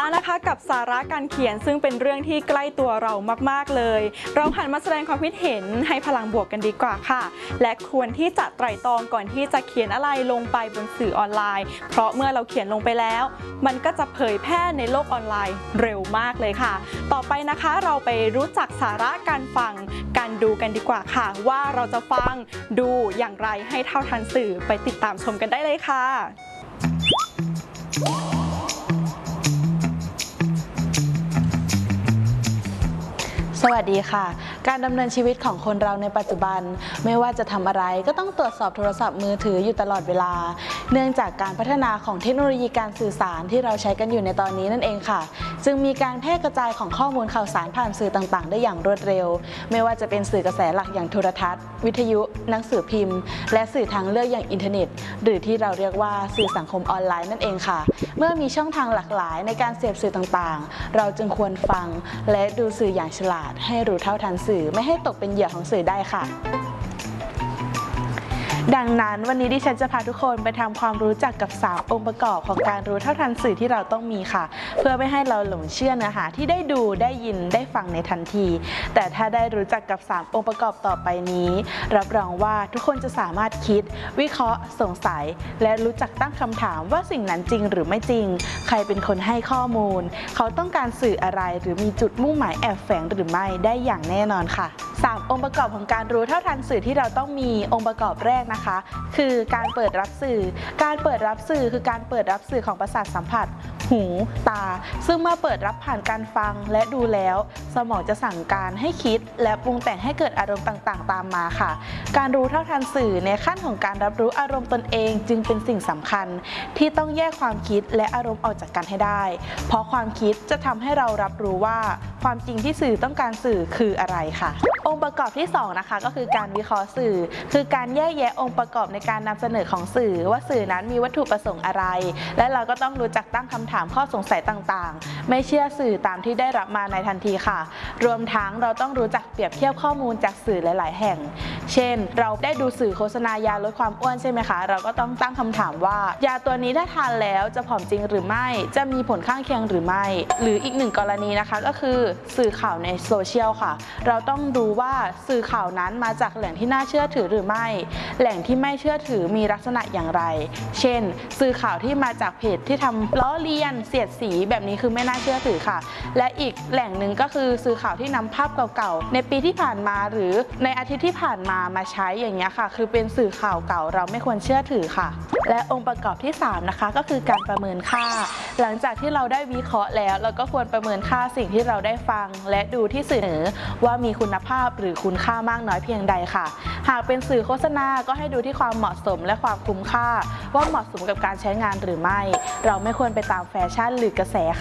แล้วนะคะกับสาระการเขียนซึ่งเป็นเรื่องที่ใกล้ตัวเรามากๆเลยเราหันมาแสดงความคิดเห็นให้พลังบวกกันดีกว่าค่ะและควรที่จะไตร่ตรองก่อนที่จะเขียนอะไรลงไปบนสื่อออนไลน์เพราะเมื่อเราเขียนลงไปแล้วมันก็จะเผยแพร่ในโลกออนไลน์เร็วมากเลยค่ะต่อไปนะคะเราไปรู้จักสาระการฟังการดูกันดีกว่าค่ะว่าเราจะฟังดูอย่างไรให้เท่าทันสื่อไปติดตามชมกันได้เลยค่ะสวัสดีค่ะการดำเนินชีวิตของคนเราในปัจจุบันไม่ว่าจะทำอะไรก็ต้องตรวจสอบโทรศัพท์มือถืออยู่ตลอดเวลาเนื่องจากการพัฒนาของเทคโนโลยีการสื่อสารที่เราใช้กันอยู่ในตอนนี้นั่นเองค่ะจึงมีการแพร่กระจายของข้อมูลข่าวสารผ่านสื่อต่างๆได้อย่างรวดเร็วไม่ว่าจะเป็นสื่อกระแสหลักอย่างโทรทัศน์วิทยุหนังสือพิมพ์และสื่อทางเลือกอย่างอินเทอร์เน็ตหรือที่เราเรียกว่าสื่อสังคมออนไลน์นั่นเองค่ะเมื่อมีช่องทางหลากหลายในการเสพสื่อต่างๆเราจึงควรฟังและดูสื่ออย่างฉลาดให้รู้เท่าทันสื่อไม่ให้ตกเป็นเหยื่อของสื่อได้ค่ะดังนั้นวันนี้ดิฉันจะพาทุกคนไปทำความรู้จักกับ3องค์ประกอบของการรู้เท่าทันสื่อที่เราต้องมีค่ะเพื่อไม่ให้เราหลงเชื่อเนื้อหาที่ได้ดูได้ยินได้ฟังในทันทีแต่ถ้าได้รู้จักกับ3องค์ประกอบต่อไปนี้รับรองว่าทุกคนจะสามารถคิดวิเคราะห์สงสัยและรู้จักตั้งคำถามว่าสิ่งนั้นจริงหรือไม่จริงใครเป็นคนให้ข้อมูลเขาต้องการสื่ออะไรหรือมีจุดมุ่งหมายแอบแฝงหรือไม่ได้อย่างแน่นอนค่ะ3องค์ประกอบของการรู้เท่าทันสื่อที่เราต้องมีองค์ประกอบแรกนะคะคือการเปิดรับสื่อการเปิดรับสื่อคือการเปิดรับสื่อของประสาทสัมผัสหูตาซึ่งเมื่อเปิดรับผ่านการฟังและดูแล้วสมองจะสั่งการให้คิดและปรุงแต่งให้เกิดอารมณ์ต่างๆตามมาค่ะการรู้เท่าทันสื่อในขั้นของการรับรู้อารมณ์ตนเองจึงเป็นสิ่งสำคัญที่ต้องแยกความคิดและอารมณ์ออกจากกันให้ได้เพราะความคิดจะทำให้เรารับรู้ว่าความจริงที่สื่อต้องการสื่อคืออะไรค่ะองค์ประกอบที่2นะคะก็คือการวิเคราะห์สื่อคือการแยกแยะองค์ประกอบในการนำเสนอของสื่อว่าสื่อนั้นมีวัตถุประสงค์อะไรและเราก็ต้องรู้จักตั้งคำถามข้อสงสัยต่างๆไม่เชื่อสื่อตามที่ได้รับมาในทันทีค่ะรวมทั้งเราต้องรู้จักเปรียบเทียบข้อมูลจากสื่อหลายๆแห่งเช่นเราได้ดูสื่อโฆษณายาลดความอ้วนใช่ไหมคะเราก็ต้องตั้งคำถามว่ายาตัวนี้ถ้าทานแล้วจะผอมจริงหรือไม่จะมีผลข้างเคียงหรือไม่หรืออีกหนึ่งกรณีนะคะก็คือสื่อข่าวในโซเชียลค่ะเราต้องดูว่าสื่อข่าวนั้นมาจากแหล่งที่น่าเชื่อถือหรือไม่แหล่งที่ไม่เชื่อถือมีลักษณะอย่างไรเช่นสื่อข่าวที่มาจากเพจที่ทำล้อเลียนเสียดสีแบบนี้คือไม่น่าเชื่อถือค่ะและอีกแหล่งหนึ่งก็คือสื่อข่าวที่นำภาพเก่าๆในปีที่ผ่านมาหรือในอาทิตย์ที่ผ่านมาใช้อย่างเงี้ยค่ะคือเป็นสื่อข่าวเก่าเราไม่ควรเชื่อถือค่ะและองค์ประกอบที่3นะคะก็คือการประเมินค่าหลังจากที่เราได้วิเคราะห์แล้วเราก็ควรประเมินค่าสิ่งที่เราได้ฟังและดูที่สื่อว่ามีคุณภาพหรือคุณค่ามากน้อยเพียงใดค่ะหากเป็นสื่อโฆษณาก็ให้ดูที่ความเหมาะสมและความคุ้มค่าว่าเหมาะสมกับการใช้งานหรือไม่เราไม่ควรไปตามแฟชั่นหรือกระแส